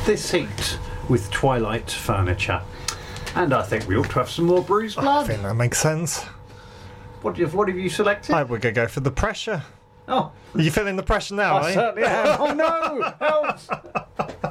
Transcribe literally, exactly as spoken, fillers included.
this heat with Twilight furniture. And I think we ought to have some more Bruised I Blood. think that makes sense. What, have, what have you selected? I, we're going to go for the pressure. Oh, Are you feeling the pressure now, I eh? certainly am. Oh no! Help!